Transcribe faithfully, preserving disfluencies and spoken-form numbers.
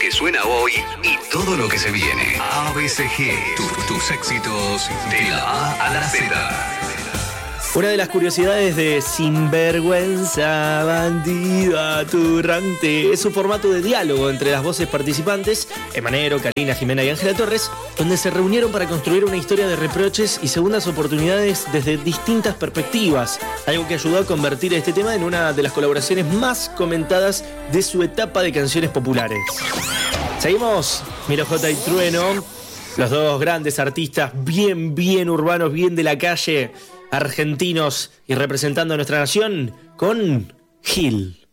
que suena hoy y todo lo que se viene. A B C G, tu- tus éxitos de la A a la Z. Una de las curiosidades de Sinvergüenza, bandido, aturrante, es un formato de diálogo entre las voces participantes, Emanero, Karina, Jimena y Ángela Torres, donde se reunieron para construir una historia de reproches y segundas oportunidades desde distintas perspectivas, algo que ayudó a convertir este tema en una de las colaboraciones más comentadas de su etapa de canciones populares. Seguimos, Miro J y Trueno, los dos grandes artistas bien, bien urbanos, bien de la calle, argentinos y representando a nuestra nación con Gil.